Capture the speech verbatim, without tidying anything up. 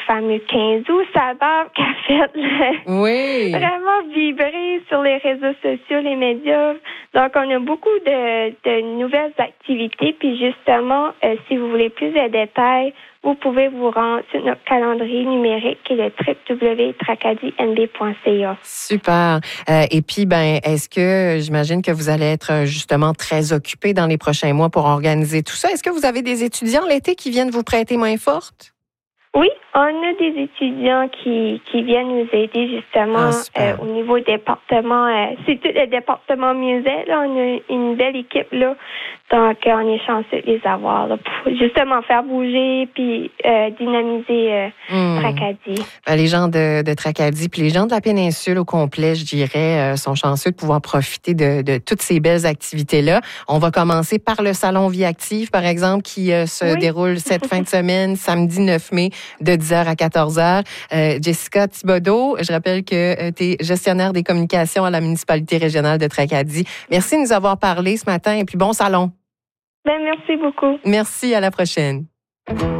fameux quinze août, sa barbe qui a fait là, oui. vraiment vibrer sur les réseaux sociaux, les médias. Donc, on a beaucoup de, de nouvelles activités. Puis justement, euh, si vous voulez plus de détails, vous pouvez vous rendre sur notre calendrier numérique qui est le w w w point tracadie n b point c a. Super. Euh, et puis, ben, est-ce que, j'imagine que vous allez être justement très occupé dans les prochains mois pour organiser tout ça. Est-ce que vous avez des étudiants l'été qui viennent vous prêter main forte? Oui, on a des étudiants qui, qui viennent nous aider justement ah, euh, au niveau département. Euh, c'est tout le département musée. Là, on a une belle équipe là. Donc, on est chanceux de les avoir là, pour justement faire bouger puis euh, dynamiser euh, mmh. Tracadie. Ben, les gens de, de Tracadie puis les gens de la péninsule au complet, je dirais, euh, sont chanceux de pouvoir profiter de, de toutes ces belles activités-là. On va commencer par le Salon Vie Active, par exemple, qui euh, se oui. déroule cette fin de semaine, samedi neuf mai, de dix heures à quatorze heures. Euh, Jessica Thibodeau, je rappelle que euh, tu es gestionnaire des communications à la municipalité régionale de Tracadie. Merci de nous avoir parlé ce matin et puis bon salon. Ben, merci beaucoup. Merci, à la prochaine.